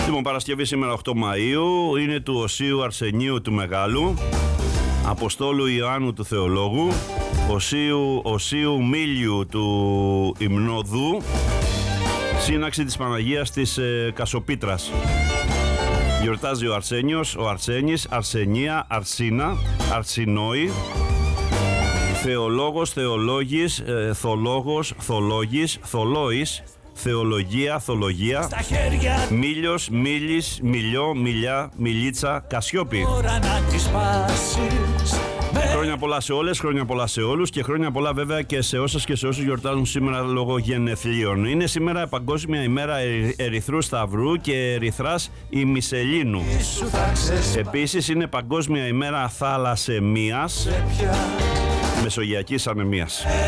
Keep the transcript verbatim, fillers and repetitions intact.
Λοιπόν, Παρασκευή σήμερα οκτώ Μαΐου, είναι του Οσίου Αρσενίου του Μεγάλου, Αποστόλου Ιωάννου του Θεολόγου, Οσίου, Οσίου Μίλιου του Υμνόδου, σύναξη της Παναγίας της ε, Κασοπίτρας. Γιορτάζει ο Αρσένιος, ο Αρσένης, Αρσενία, Αρσίνα, Αρσινόη, Θεολόγος, Θεολόγης, ε, Θολόγος, Θολόγης, Θολόης, Θεολογία, Θολογία, Μίλιος, Μίλης, Μιλιό, Μιλιά, Μιλίτσα, Κασιόπη. Χρόνια πολλά σε όλες, χρόνια πολλά σε όλους και χρόνια πολλά βέβαια και σε όσες και σε όσους γιορτάζουν σήμερα λόγω γενεθλίων. Είναι σήμερα Παγκόσμια ημέρα Ερυθρού Σταυρού και Ερυθράς ημισελήνου. Επίσης είναι Παγκόσμια ημέρα θαλασσαιμίας, μεσογειακής ανεμίας.